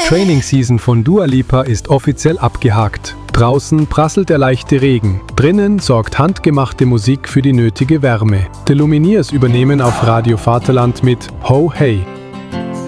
Training Season von Dua Lipa ist offiziell abgehakt. Draußen prasselt der leichte Regen. Drinnen sorgt handgemachte Musik für die nötige Wärme. The Lumineers übernehmen auf Radio Vaterland mit Ho Hey.